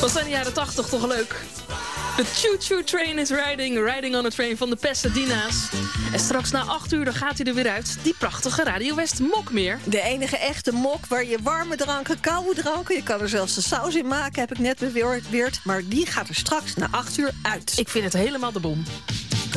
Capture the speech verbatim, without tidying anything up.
Wat zijn de jaren tachtig toch leuk? De Choo Choo Train is riding, riding on a train van de Pasadena's. En straks na acht uur dan gaat hij er weer uit. Die prachtige Radio West mok meer. De enige echte mok waar je warme dranken, koude dranken... je kan er zelfs de saus in maken, heb ik net beweerd. Maar die gaat er straks na acht uur uit. Ik vind het helemaal de bom.